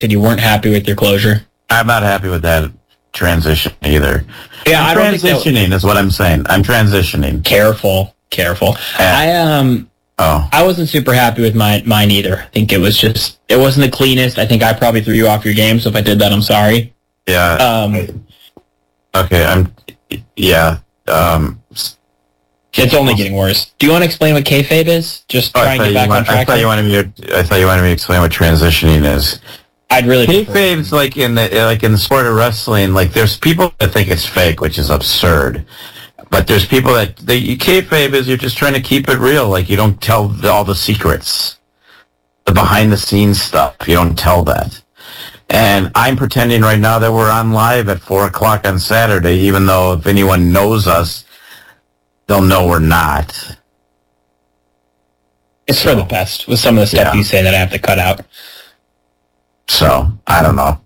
said you weren't happy with your closure. I'm not happy with that transition either. Yeah, I'm transitioning is what I'm saying. I'm transitioning. Careful. I wasn't super happy with mine either. I think it wasn't the cleanest. I think I probably threw you off your game, so if I did that, I'm sorry. Yeah. Okay, it's only getting worse. Do you want to explain what kayfabe is? Just try and get back on track. I thought you wanted me to explain what transitioning is. I'd really kayfabe's like in the sport of wrestling. Like there's people that think it's fake, which is absurd. But there's people that kayfabe is you're just trying to keep it real. Like you don't tell all the secrets, the behind the scenes stuff. You don't tell that. And I'm pretending right now that we're on live at 4:00 on Saturday, even though if anyone knows us, they'll know we're not. It's for the best with some of the stuff you say that I have to cut out. So, I don't know.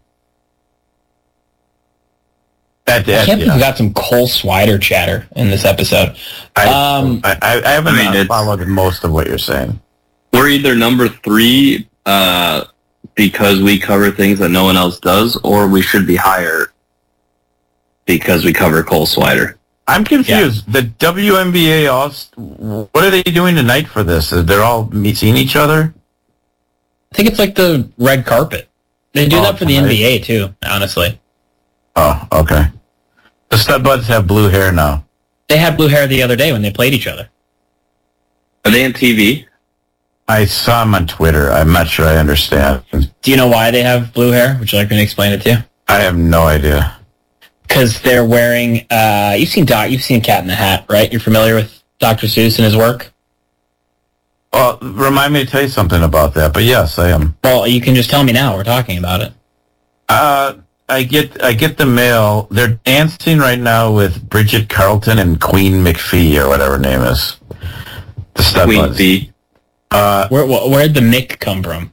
I can't believe we got some Cole Swider chatter in this episode. I haven't followed most of what you're saying. We're either number 3 because we cover things that no one else does, or we should be higher because we cover Cole Swider. I'm confused. The WNBA, what are they doing tonight for this? They're all seeing each other? I think it's like the red carpet. They do that for the NBA, too, honestly. Oh, okay. The Studbuds have blue hair now. They had blue hair the other day when they played each other. Are they on TV? I saw them on Twitter. I'm not sure I understand. Do you know why they have blue hair? Would you like me to explain it to you? I have no idea. Because they're wearing... you've seen Cat in the Hat, right? You're familiar with Dr. Seuss and his work? Well, remind me to tell you something about that, but yes, I am. Well, you can just tell me now. We're talking about it. I get the mail. They're dancing right now with Bridget Carlton and Queen McPhee, or whatever her name is. The Studbuds. Queen Fee. Where'd the Mick come from?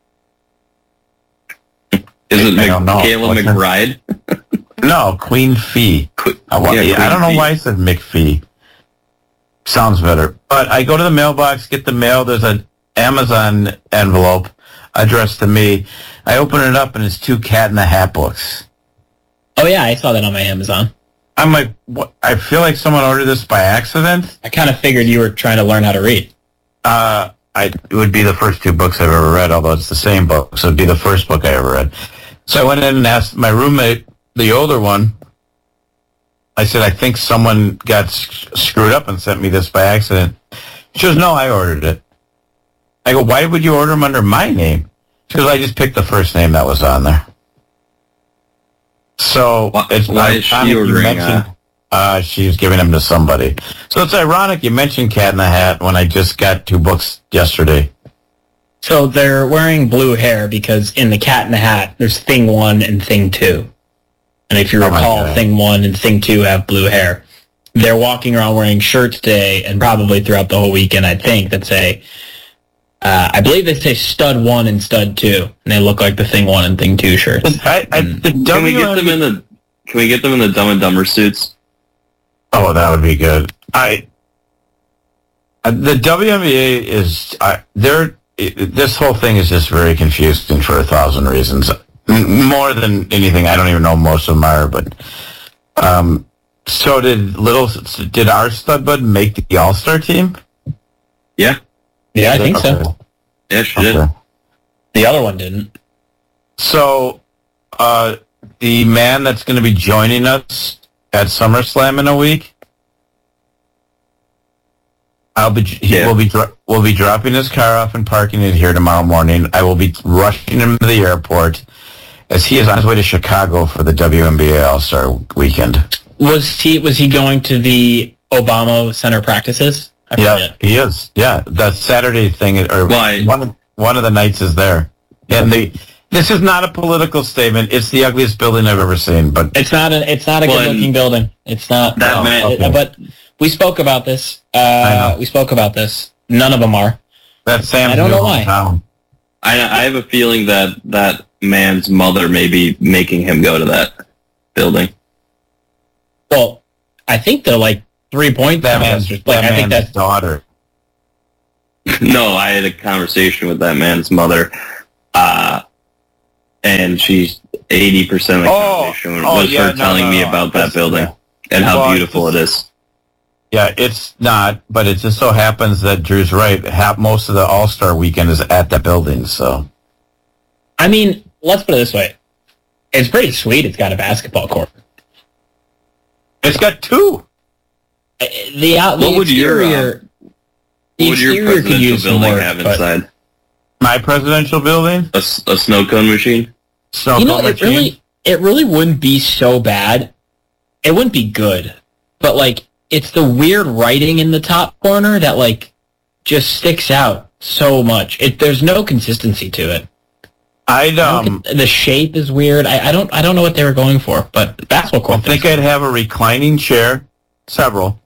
Is it Michaela McBride? No, Queen Fee. I don't know why I said McPhee. Sounds better. But I go to the mailbox, get the mail. There's an Amazon envelope addressed to me. I open it up, and it's 2 Cat in the Hat books. Oh, yeah, I saw that on my Amazon. I'm like, what? I feel like someone ordered this by accident. I kind of figured you were trying to learn how to read. It would be the first 2 books I've ever read, although it's the same book, so it would be the first book I ever read. So I went in and asked my roommate, the older one, I said, I think someone got screwed up and sent me this by accident. She goes, no, I ordered it. I go, why would you order them under my name? She goes, I just picked the first name that was on there. So why is she ordering? She's giving them to somebody. So it's ironic you mentioned Cat in the Hat when I just got 2 books yesterday. So they're wearing blue hair because in the Cat in the Hat, there's Thing 1 and Thing 2. And if you recall, Thing 1 and Thing 2 have blue hair. They're walking around wearing shirts today and probably throughout the whole weekend, I think, that say, I believe they say Stud 1 and Stud 2. And they look like the Thing 1 and Thing 2 shirts. Can we get them in the Dumb and Dumber suits? Oh, that would be good. The WNBA is this whole thing is just very confusing for 1,000 reasons. More than anything, I don't even know most of them are. But so did our Studbud make the All-Star team? Yeah, I think so. Yeah, she did. The other one didn't. So the man that's going to be joining us at SummerSlam in a week, we'll be dropping his car off and parking it here tomorrow morning. I will be rushing him to the airport as he is on his way to Chicago for the WNBA All-Star Weekend. Was he going to the Obama Center practices? Yeah, he is. Yeah, the Saturday thing, or one of the nights is there. And this is not a political statement. It's the ugliest building I've ever seen. But it's not a good-looking building. It's not. But we spoke about this. We spoke about this. None of them are. That's Sam's. I don't know why. I have a feeling that man's mother may be making him go to that building. Well, I think they're like 3-point masters. I think that's daughter. No, I had a conversation with that man's mother. and she's 80% of the conversation was her telling me about that building and how beautiful it is. Yeah, it's not, but it just so happens that Drew's right. Most of the All-Star weekend is at that building, so. I mean, let's put it this way. It's pretty sweet. It's got a basketball court. It's got two. The exterior could use some building work, have inside? My presidential building? A snow cone machine? It really wouldn't be so bad. It wouldn't be good. But, like, it's the weird writing in the top corner that, like, just sticks out so much. There's no consistency to it. The shape is weird. I don't know what they were going for, but the basketball court. I think I'd have a reclining chair, several,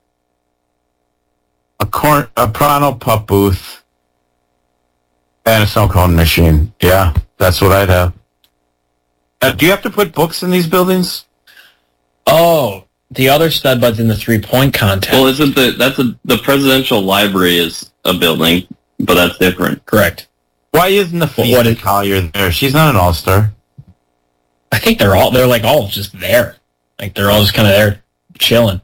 a Prano pup booth, and a snow cone machine. Yeah, that's what I'd have. Do you have to put books in these buildings? Oh, the other stud buds in the 3-point contest. Well, isn't the presidential library is a building, but that's different. Correct. Why isn't the Feast Collier there? She's not an all-star. I think they're all just there. Like, they're all just kind of there chilling.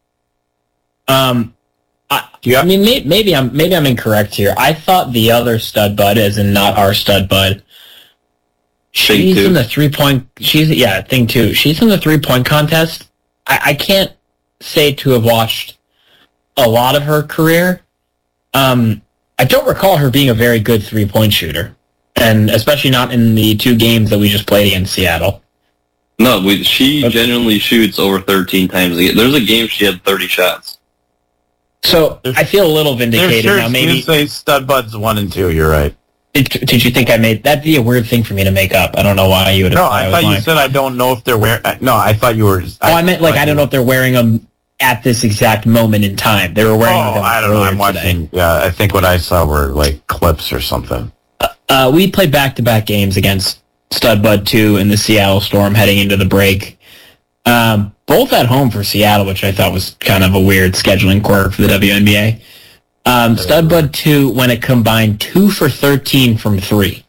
I mean, maybe I'm incorrect here. I thought the other stud bud, as in not our stud bud, she's in the 3-point. Thing two. She's in the 3-point contest. I can't say to have watched a lot of her career. I don't recall her being a very good 3-point shooter, and especially not in the 2 games that we just played against Seattle. No, she genuinely shoots over 13 times a game. There's a game she had 30 shots. So I feel a little vindicated now. Maybe you say stud buds 1 and 2. You're right. Did you think I made that'd be a weird thing for me to make up? I don't know why you would. No, I thought you said I don't know if they're wearing. No, I thought you were. I meant like I don't know if they're wearing them at this exact moment in time. They were wearing them. I don't know. I'm watching. Yeah, I think what I saw were like clips or something. We played back-to-back games against Stud Bud 2 and the Seattle Storm heading into the break. Both at home for Seattle, which I thought was kind of a weird scheduling quirk for the WNBA. Stud Bud 2 when it combined 2 for 13 from 3.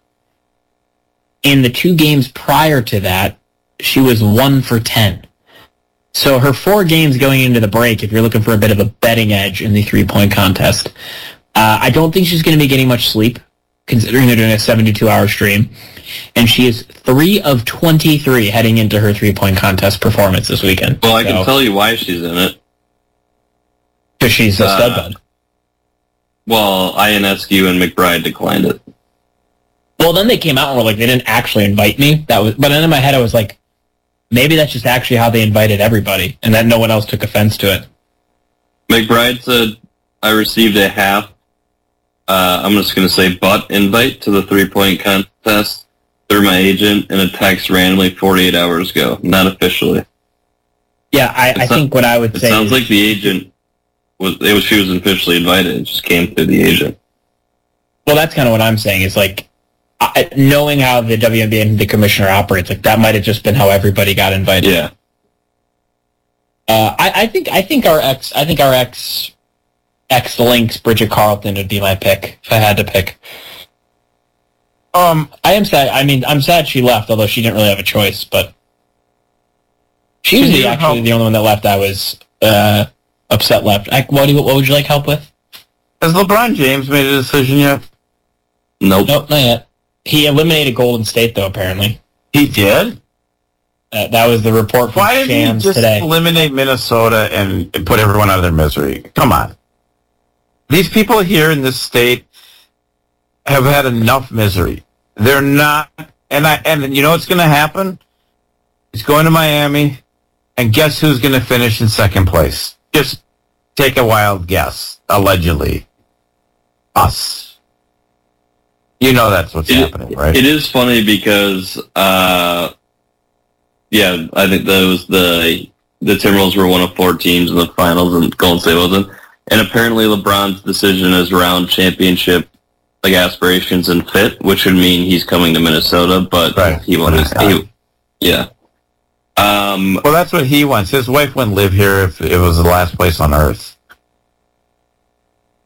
In the 2 games prior to that, she was 1 for 10. So her 4 games going into the break, if you're looking for a bit of a betting edge in the 3-point contest, I don't think she's going to be getting much sleep, considering they're doing a 72-hour stream. And she is 3 of 23 heading into her 3-point contest performance this weekend. Well, I can tell you why she's in it. Because she's a stud bud. Well, INSQ and McBride declined it. Well, then they came out and were like, they didn't actually invite me. But then in my head I was like, maybe that's just actually how they invited everybody, and that no one else took offense to it. McBride said, I received a half, I'm just going to say butt invite to the 3-point contest through my agent in a text randomly 48 hours ago, not officially. Yeah, I think what I would say it sounds like the agent, she was officially invited, it just came through the agent. Well, that's kind of what I'm saying, is like, knowing how the WNBA and the commissioner operates, like that might have just been how everybody got invited. Yeah. I think our ex Lynx Bridget Carlton would be my pick if I had to pick. I am sad. I mean, I'm sad she left, although she didn't really have a choice. But she was the only one that left. I was upset left. What would you like help with? Has LeBron James made a decision yet? Nope. Nope, not yet. He eliminated Golden State, though, apparently. He did? That was the report from Shams today. Why didn't he just eliminate Minnesota and put everyone out of their misery? Come on. These people here in this state have had enough misery. They're not... And you know what's going to happen? It's going to Miami, and guess who's going to finish in second place? Just take a wild guess. Allegedly. Us. You know that's what's happening, right? It is funny because, I think that was the Timberwolves were one of 4 teams in the finals, and Golden State wasn't. And apparently, LeBron's decision is around championship aspirations and fit, which would mean he's coming to Minnesota. But he wants, yeah. Well, that's what he wants. His wife wouldn't live here if it was the last place on earth.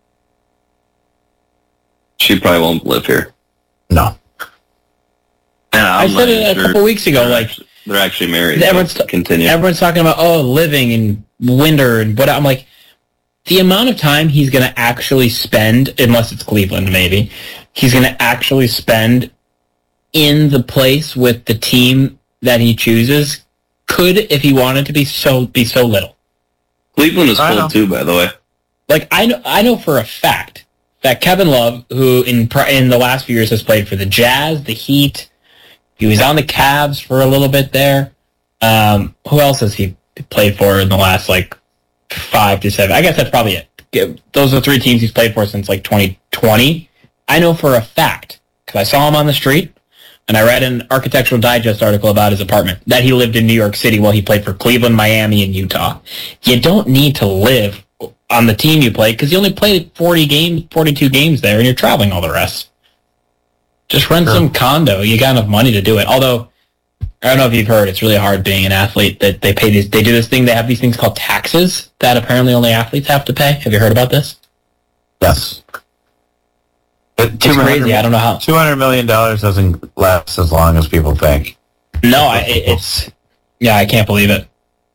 She probably won't live here. No. I said it a couple weeks ago. They're actually married. Everyone's talking about living in winter and what. I'm like, the amount of time he's going to actually spend, unless it's Cleveland, maybe he's going to actually spend in the place with the team that he chooses could, if he wanted to, be so little. Cleveland is cold too, by the way. Like I know for a fact that Kevin Love, who in the last few years has played for the Jazz, the Heat, he was on the Cavs for a little bit there. Who else has he played for in the last 5 to 7? I guess that's probably it. Those are 3 teams he's played for since 2020. I know for a fact because I saw him on the street. And I read an Architectural Digest article about his apartment, that he lived in New York City while he played for Cleveland, Miami, and Utah. You don't need to live on the team you play because you only played 42 games there, and you're traveling all the rest. Just rent some condo. You got enough money to do it. Although, I don't know if you've heard, it's really hard being an athlete that they do this thing. They have these things called taxes that apparently only athletes have to pay. Have you heard about this? Yes. It's crazy. I don't know how. $200 million doesn't last as long as people think. No, it's I can't believe it.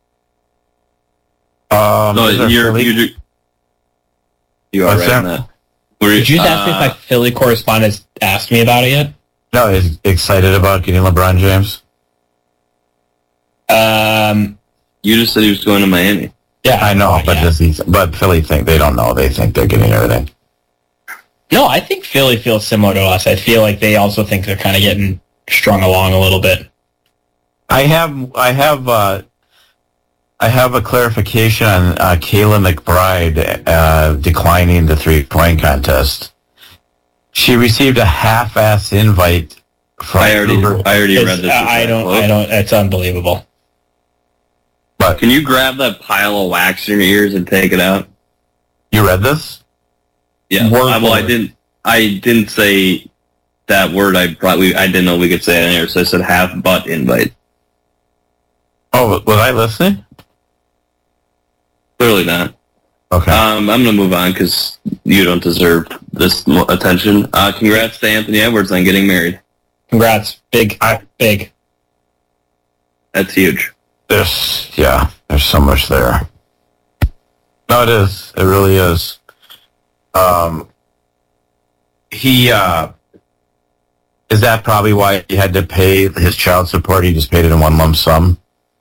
You are right on that. Did you ask me if my Philly correspondent asked me about it yet? No, he's excited about getting LeBron James. You just said he was going to Miami. Yeah, I know, but Philly they don't know. They think they're getting everything. No, I think Philly feels similar to us. I feel like they also think they're kind of getting strung along a little bit. I have a clarification on Kayla McBride declining the 3-point contest. She received a half-ass invite from. I already read this. I don't. It's unbelievable. But can you grab that pile of wax in your ears and take it out? You read this? Yeah. I didn't say that word. I didn't know we could say it in here, so I said half butt invite. Oh, was I listening? Clearly not. Okay. I'm gonna move on because you don't deserve this attention. Congrats to Anthony Edwards on getting married. Congrats, big. That's huge. There's so much there. No, it is. It really is. Is that probably why he had to pay his child support? He just paid it in one lump sum?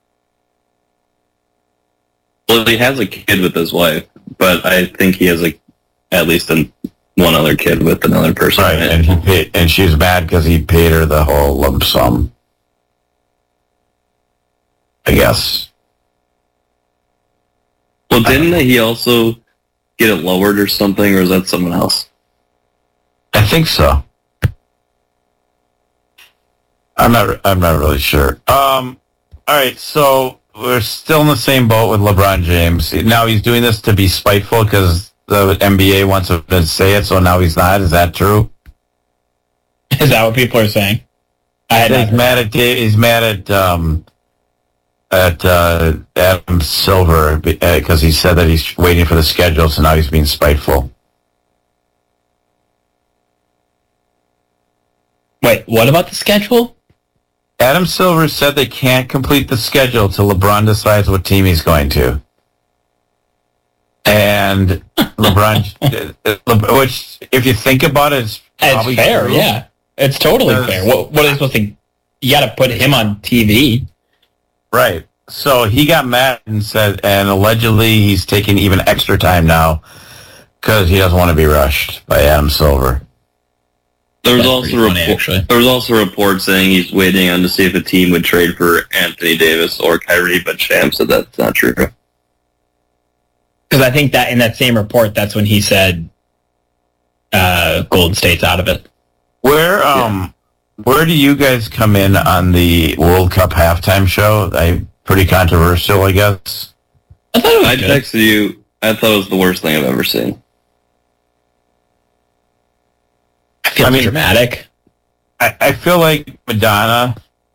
Well, he has a kid with his wife, but I think he has at least one other kid with another person. Right, and she's mad because he paid her the whole lump sum, I guess. Well, didn't he also get it lowered or something, or is that someone else? I think so. I'm not really sure. All right, so we're still in the same boat with LeBron James. Now he's doing this to be spiteful because the NBA wants him to say it, so now he's not. Is that true? Is that what people are saying? He's mad at Adam Silver because he said that he's waiting for the schedule, so now he's being spiteful. Wait, what about the schedule? Adam Silver said they can't complete the schedule till LeBron decides what team he's going to. And LeBron, which, if you think about it, it's probably fair, true. Yeah. It's totally fair. What are they supposed to... You got to put him on TV. Right. So he got mad and said, and allegedly he's taking even extra time now because he doesn't want to be rushed by Adam Silver. There was also a report saying he's waiting on to see if a team would trade for Anthony Davis or Kyrie, but Sham said that's not true. Because I think that in that same report, that's when he said Golden State's out of it. Where do you guys come in on the World Cup halftime show? Pretty controversial, I guess. I texted you. I thought it was the worst thing I've ever seen. I mean, dramatic. I feel like Madonna.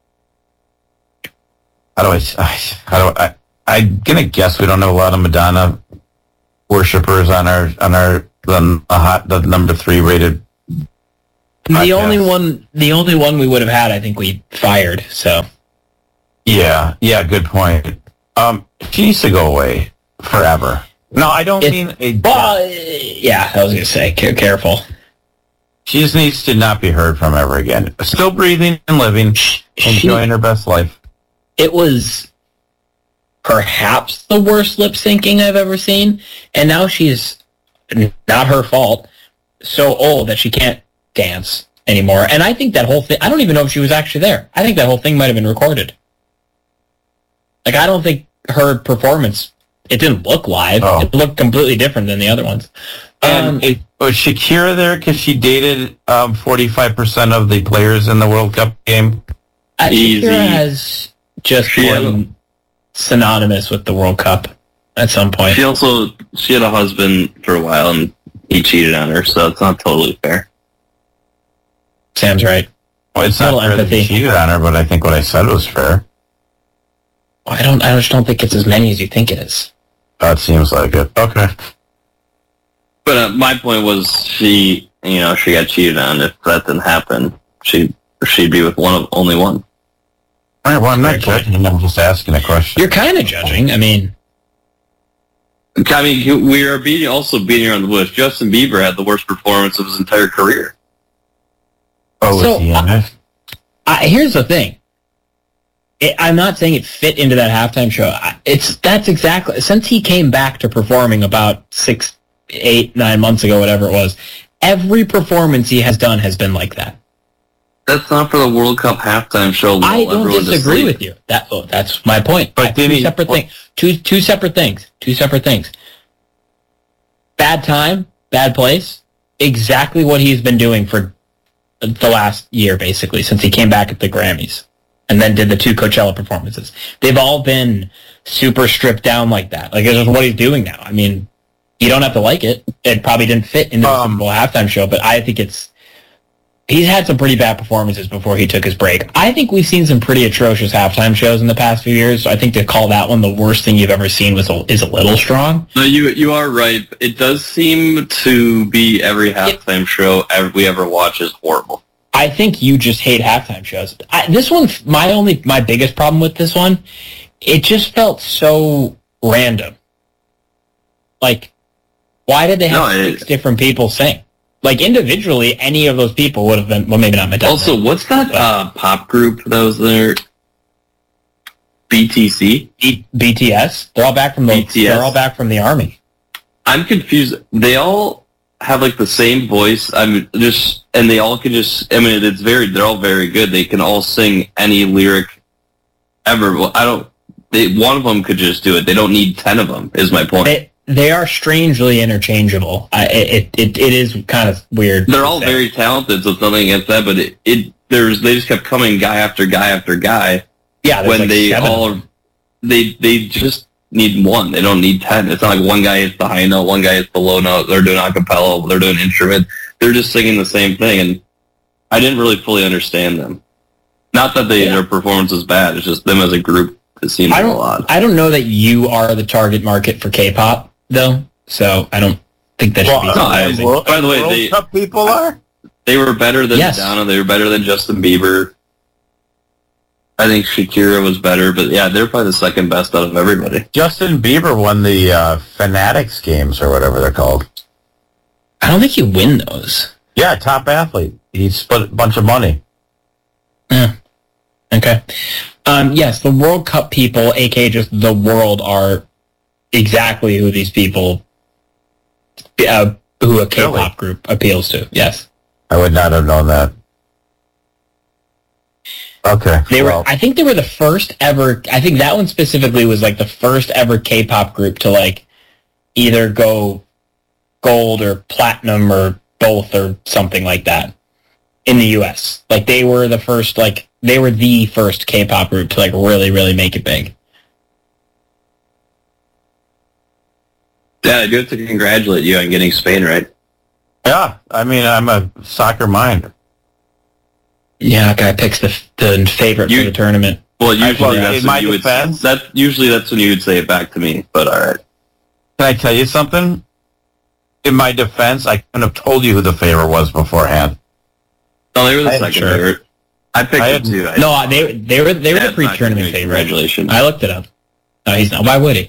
I'm gonna guess we don't have a lot of Madonna worshippers on the number 3 rated The only one we would have had, I think we fired. So. Yeah, good point. She needs to go away forever. No, I don't mean a... Well, yeah, I was going to say, careful. She just needs to not be heard from ever again. Still breathing and living, enjoying her best life. It was perhaps the worst lip syncing I've ever seen, and now she's, not her fault, so old that she can't dance anymore. And I think that whole thing, I don't even know if she was actually there. I think that whole thing might have been recorded. Like, I don't think her performance, it didn't look live. Oh. It looked completely different than the other ones. And was Shakira there because she dated 45% of the players in the World Cup game? Shakira has just been synonymous with the World Cup at some point. She had a husband for a while and he cheated on her, so it's not totally fair. Sam's right. Well, it's not fair that he cheated on her, but I think what I said was fair. I just don't think it's as many as you think it is. That seems like it. Okay. But my point was she got cheated on. If that didn't happen, she'd be with only one. All right, well, I'm not judging. I'm just asking a question. You're kind of judging. I mean, we are beating around the bush. Justin Bieber had the worst performance of his entire career. Oh, so, was he on it? Here's the thing. I'm not saying it fit into that halftime show. That's exactly, since he came back to performing about 6, 8, 9 months ago, whatever it was, every performance he has done has been like that. That's not for the World Cup halftime show. I don't disagree with you. That's my point. But two separate things. Two separate things. Bad time, bad place. Exactly what he's been doing for the last year, basically, since he came back at the Grammys. And then did the 2 Coachella performances. They've all been super stripped down like that. Like, it's just what he's doing now. I mean, you don't have to like it. It probably didn't fit into the Super Bowl halftime show, but I think he's had some pretty bad performances before he took his break. I think we've seen some pretty atrocious halftime shows in the past few years, so I think to call that one the worst thing you've ever seen is a little strong. No, you are right. It does seem to be every halftime show we ever watch is horrible. I think you just hate halftime shows. This one, my biggest problem with this one, it just felt so random. Like, why did they have 6 different people sing? Like, individually, any of those people would have been, well, maybe not Madonna. Also, what's that pop group that was there? BTC? BTS? They're all back from the army. I'm confused. They all have like the same voice. And they all can just, they're all very good. They can all sing any lyric ever. Well, one of them could just do it. They don't need 10 of them, is my point. They are strangely interchangeable. It is kind of weird. They're all very talented, so it's nothing against that, but they just kept coming guy after guy after guy. Yeah, when they just need one. They don't need 10. It's not like one guy is the high note, one guy is the low note. They're doing acapella, they're doing instrument. They're just singing the same thing, and I didn't really fully understand them. Not that their performance is bad. It's just them as a group. It seems a lot. I don't know that you are the target market for K-pop, though, so I don't think that should be surprising. By the way, World Cup people are? They were better than Madonna. They were better than Justin Bieber. I think Shakira was better, but yeah, they're probably the second best out of everybody. Justin Bieber won the Fanatics games, or whatever they're called. I don't think you win those. Yeah, top athlete. He split a bunch of money. Yeah. Okay. Yes, the World Cup people, aka just the world, are exactly who these people, who a K-pop group appeals to. Yes. I would not have known that. Okay. I think they were the first ever, I think that one specifically was like the first ever K-pop group to like either go gold or platinum or both or something like that in the US. Like they were the first K-pop group to like really, really make it big. Yeah, I do have to congratulate you on getting Spain right. Yeah, I mean, I'm a soccer mind. Yeah, guy picks the favorite for the tournament. Well, usually that's when you would say it back to me, but all right. Can I tell you something? In my defense, I couldn't have told you who the favorite was beforehand. No, they were the second favorite. I picked them too. No, they were the pre-tournament favorite. Congratulations. I looked it up. No, he's not. Why would he?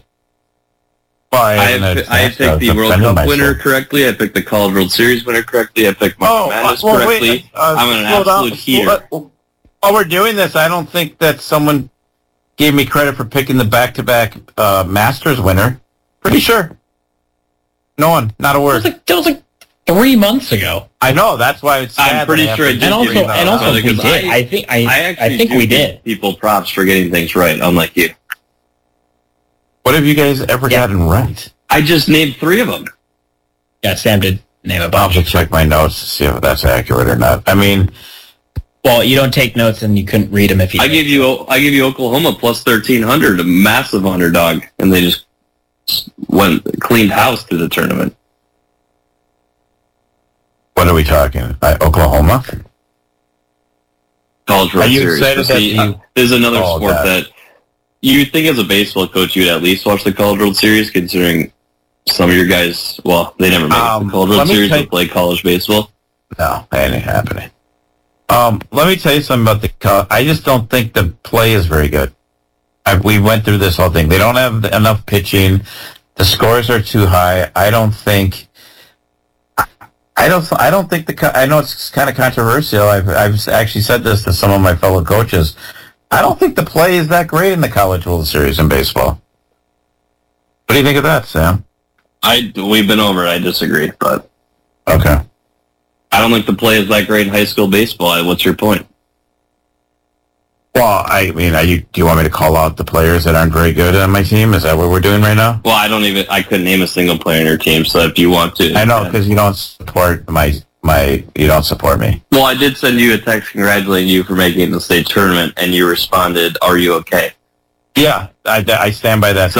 I picked the World Cup winner correctly. I picked the College World Series winner correctly. I picked March Madness correctly. I'm an absolute heater. While we're doing this, I don't think that someone gave me credit for picking the back-to-back Masters winner. Pretty sure. No one. Not a word. That was like 3 months ago. I know. That's why it's sad. I'm pretty sure I did. And also, we did. I think we did. People props for getting things right, unlike you. What have you guys ever gotten right? I just named 3 of them. Yeah, Sam did name a I'll bunch. have to check my notes to see if that's accurate or not. I mean, well, you don't take notes, and you couldn't read them if you. I give you Oklahoma plus 1,300, a massive underdog, and they just cleaned house through the tournament. what are we talking? Oklahoma? College World Series. There's another sport that you think as a baseball coach you'd at least watch the College World Series, considering some of your guys, well, they never made the College World Series to play college baseball. No, that ain't happening. Let me tell you something about I just don't think the play is very good. We went through this whole thing. They don't have enough pitching. The scores are too high. I don't think I know it's kind of controversial. I've actually said this to some of my fellow coaches. I don't think the play is that great in the College World Series in baseball. What do you think of that, Sam? We've been over it. I disagree, but okay. I don't think the play is that great in high school baseball. What's your point? Well, I mean, do you want me to call out the players that aren't very good on my team? Is that what we're doing right now? Well, I couldn't name a single player in your team, so if you want to. I know, because you don't support you don't support me. Well, I did send you a text congratulating you for making the state tournament, and you responded, "Are you okay?" Yeah, I stand by that. So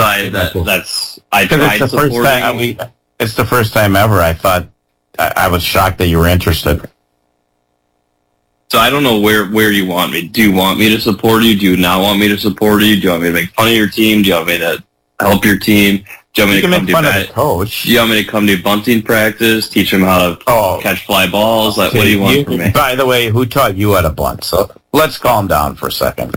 it's the first time ever. I thought I was shocked that you were interested. So I don't know where you want me. Do you want me to support you? Do you not want me to support you? Do you want me to make fun of your team? Do you want me to help your team? Do you want me to come to coach? Do you want me to come to bunting practice? Teach them how to catch fly balls? What do you want from me? By the way, who taught you how to bunt? So let's calm down for a second.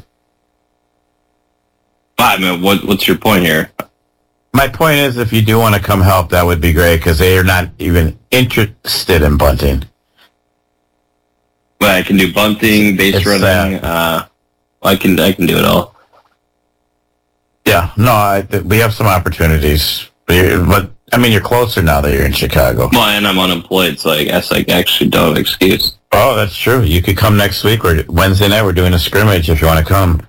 I mean, what's your point here? My point is, if you do want to come help, that would be great, because they are not even interested in bunting. Well, I can do bunting, base running. I can do it all. Yeah, no, we have some opportunities, but I mean, you're closer now that you're in Chicago. Well, and I'm unemployed, so I guess I actually don't have an excuse. Oh, that's true. You could come next week, or Wednesday night. We're doing a scrimmage if you want to come.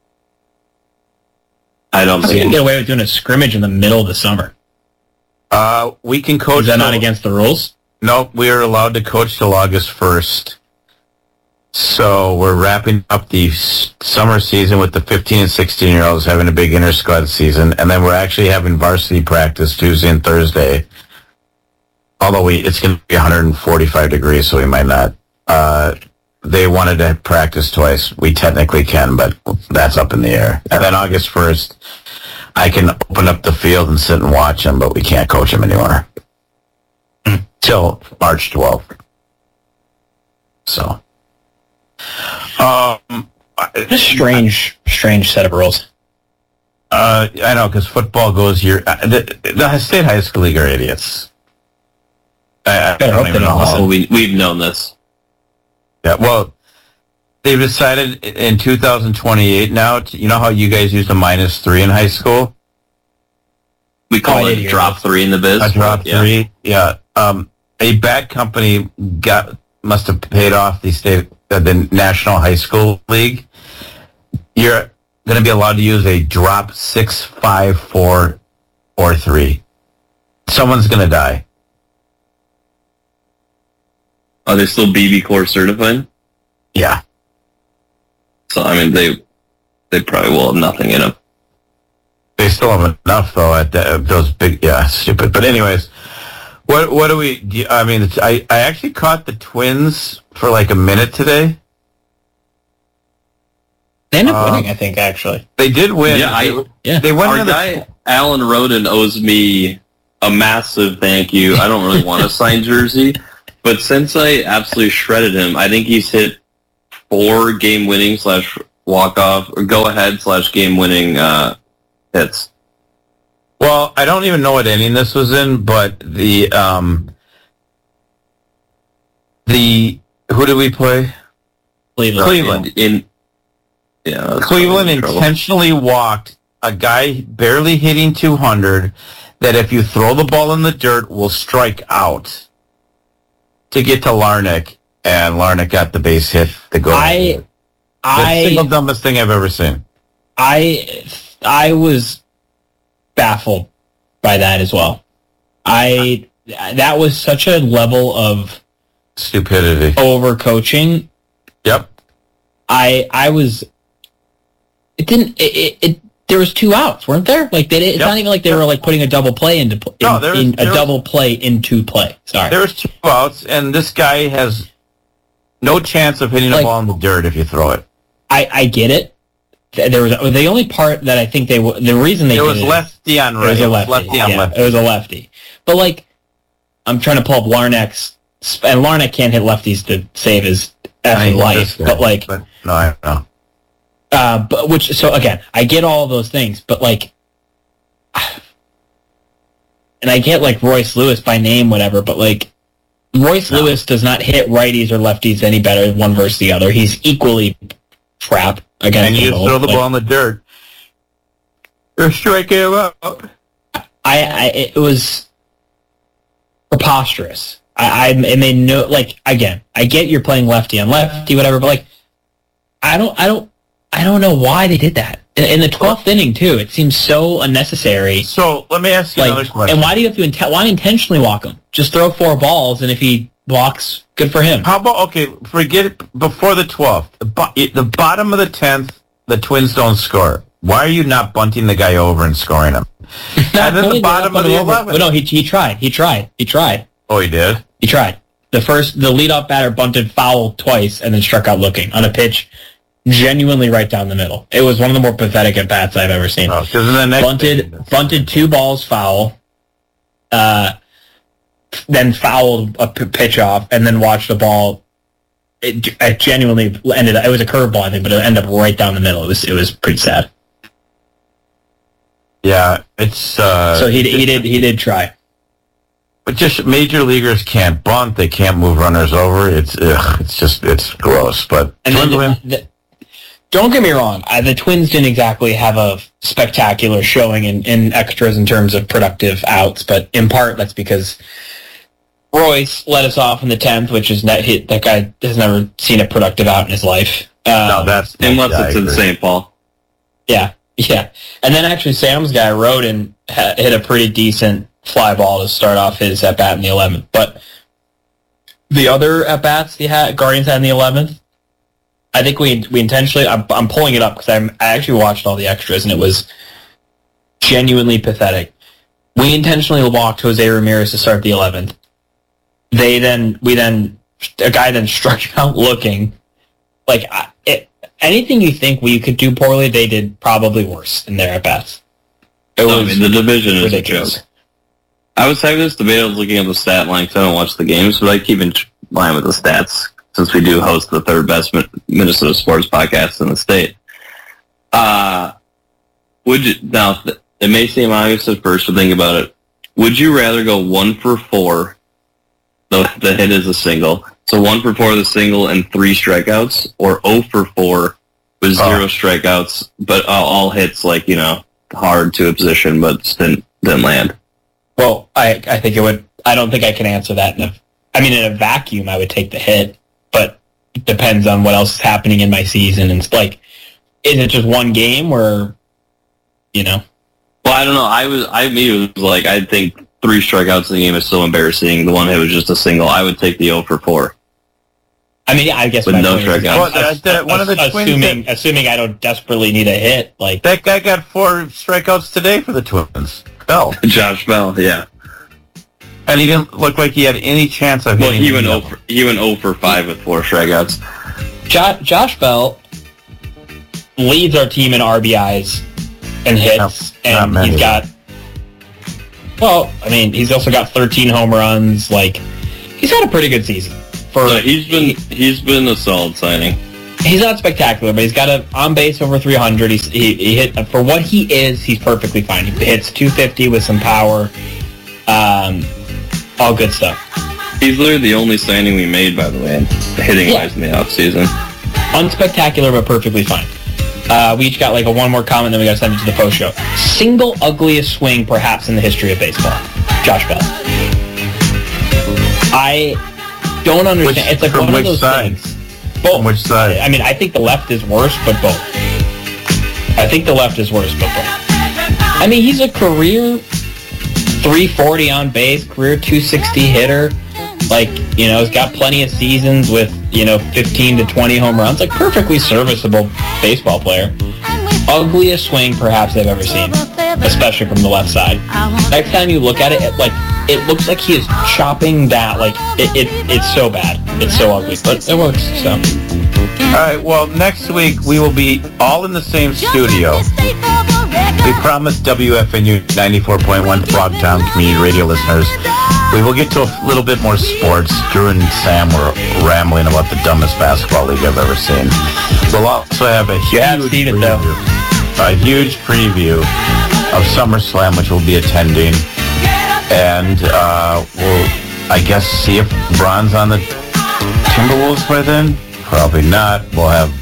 I don't think you can get away with doing a scrimmage in the middle of the summer. We can coach. Is that not against the rules? No, we are allowed to coach till August 1st. So we're wrapping up the summer season with the 15 and 16-year-olds having a big inter-squad season, and then we're actually having varsity practice Tuesday and Thursday. Although it's going to be 145 degrees, so we might not. They wanted to practice twice. We technically can, but that's up in the air. And then August 1st, I can open up the field and sit and watch them, but we can't coach them anymore. Till March 12th. So. A strange set of rules. I know, because football goes here. The state high school league are idiots. I don't even know how. We've known this. Yeah, well, they've decided in 2028 now, you know how you guys used a -3 in high school? We call it drop 3 in the biz. A drop 3, yeah. A bad company must have paid off the National High School League. You're going to be allowed to use a drop 6, 5, 4, or 3. Someone's going to die. Are they still BB Corps certified? Yeah. So, I mean, they probably will have nothing in them. They still have enough, though, at those big, stupid. But anyways, what do we, I mean, I actually caught the Twins for like a minute today. They ended up winning, I think, actually. They did win. They won. Our guy, Alan Roden, owes me a massive thank you. I don't really want a signed jersey, But since I absolutely shredded him, I think he's hit 4 game-winning / walk-off or go-ahead / game-winning hits. Well, I don't even know what inning this was in, but the who did we play? Cleveland. Cleveland intentionally walked a guy barely hitting 200 that if you throw the ball in the dirt will strike out to get to Larnach, and Larnach got the base hit to go. The single dumbest thing I've ever seen. I was baffled by that as well. That was such a level of stupidity, overcoaching. Yep. I was. It didn't. There was 2 outs, weren't there? Like it's not even like they were like putting a double play into double play into play. Sorry, there was 2 outs, and this guy has no chance of hitting a ball in the dirt if you throw it. I get it. There was the only part that I think the reason they it was lefty on right. It was lefty on lefty. It was a lefty, but like I'm trying to pull up Larnach's, and Larnach can't hit lefties to save his effing life. But no, I don't know. So again, I get all of those things, but like, and I get like Royce Lewis by name, whatever, but like, Royce Lewis does not hit righties or lefties any better than one versus the other. He's equally crap against. And you throw the ball in the dirt, you're striking him out. It was preposterous. I made no, like, again, I get you're playing lefty on lefty, whatever, but like, I don't know why they did that. In the 12th inning, too, it seems so unnecessary. So, let me ask you another question. And why do you have to why intentionally walk him? Just throw 4 balls, and if he walks, good for him. How about, forget it, before the 12th, the bottom of the 10th, the Twins don't score. Why are you not bunting the guy over and scoring him? And then the bottom of the 11th. No, he tried. Oh, he did? He tried. The leadoff batter bunted foul twice and then struck out looking on a pitch genuinely right down the middle. It was one of the more pathetic at-bats I've ever seen. Oh, because in the next bunted 2 balls foul, then fouled a pitch off, and then watched the ball. It genuinely ended up, it was a curveball, I think, but it ended up right down the middle. It was pretty sad. Yeah, it's... so he did try. But just major leaguers can't bunt. They can't move runners over. It's gross. But don't get me wrong. The Twins didn't exactly have a spectacular showing in extras in terms of productive outs, but in part that's because Royce let us off in the 10th, which is that guy has never seen a productive out in his life. Unless it's in St. Paul. Yeah. And then actually Sam's guy, Roden, hit a pretty decent fly ball to start off his at-bat in the 11th. But the other at-bats Guardians had in the 11th, I think we intentionally, I'm pulling it up because I actually watched all the extras and it was genuinely pathetic. We intentionally walked Jose Ramirez to start the 11th. A guy then struck out looking. Like, anything you think we could do poorly, they did probably worse in their at-bats. The division is ridiculous. a joke. I was having this debate, I was looking at the stat line because I don't watch the games, but I keep in line with the stats since we do host the 3rd best Minnesota sports podcast in the state. Now, it may seem obvious at first, but think about it. Would you rather go 1 for 4, the hit is a single, so 1 for 4 the single and 3 strikeouts, or 0 for 4 with 0 strikeouts, but all hits, hard to a position, but didn't land? Well, I think it would. I don't think I can answer that. In a vacuum, I would take the hit, but it depends on what else is happening in my season. And it's like, is it just one game, or, Well, I don't know. I think 3 strikeouts in the game is so embarrassing. The one hit was just a single. I would take the 0 for 4. I guess with no strikeouts. One of the Twins, assuming I don't desperately need a hit, like that guy got 4 strikeouts today for the Twins. Bell. Josh Bell, yeah. And he didn't look like he had any chance of hitting. He went 0 for 5 with 4 strikeouts. Josh Bell leads our team in RBIs and hits, and he's got. Well, he's also got 13 home runs. Like, he's had a pretty good season. He's been a solid signing. He's not spectacular, but he's got a on base over 300. He hit for what he is. He's perfectly fine. He hits 250 with some power. All good stuff. He's literally the only signing we made, by the way, hitting wise in the offseason. Unspectacular, but perfectly fine. We each got like a one more comment, then we got to send it to the post show. Single ugliest swing perhaps in the history of baseball. Josh Bell. I don't understand. It's like one of those things. Both. From which side? I mean, I think the left is worse, but both. I think the left is worse, but both. I mean, he's a career 340 on base, career 260 hitter. Like, you know, he's got plenty of seasons with, 15 to 20 home runs. Like, perfectly serviceable baseball player. Ugliest swing perhaps I've ever seen, especially from the left side. Next time you look at it, it looks like he is chopping down. Like, it's so bad. It's so ugly, but it works, so. All right, well, next week we will be all in the same studio. We promised WFNU 94.1 Frogtown community radio listeners we will get to a little bit more sports. Drew and Sam were rambling about the dumbest basketball league I've ever seen. We'll also have a huge preview of SummerSlam, which we'll be attending. And we'll, I guess, see if Bron's on the Timberwolves by then. Probably not. We'll have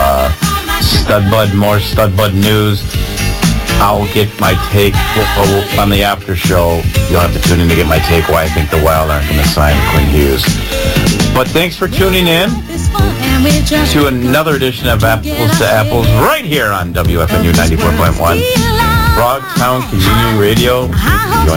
more Studbud news. I'll get my take on the after show. You'll have to tune in to get my take why I think the Wild aren't going to sign Quinn Hughes. But thanks for tuning in to another edition of Apples to Apples right here on WFNU 94.1 Frogtown Community Radio.